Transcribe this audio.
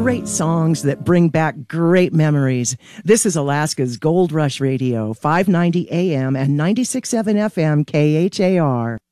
great songs that bring back great memories. This is Alaska's Gold Rush Radio, 590 AM and 96.7 FM KHAR.